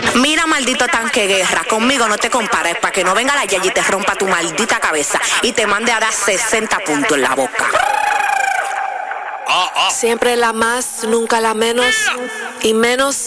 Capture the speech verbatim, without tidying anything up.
Mira, maldito tanque guerra, conmigo no te compares para que no venga la Yayi y te rompa tu maldita cabeza y te mande a dar sesenta puntos en la boca. Siempre la más, nunca la menos, y menos